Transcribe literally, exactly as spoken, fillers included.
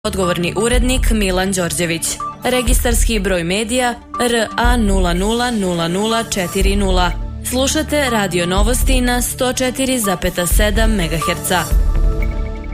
Odgovorni urednik Milan Đorđević. Registarski broj medija R A nula nula nula nula četiri nula. Slušate Radio Novosti na sto četiri zarez sedam megaherca.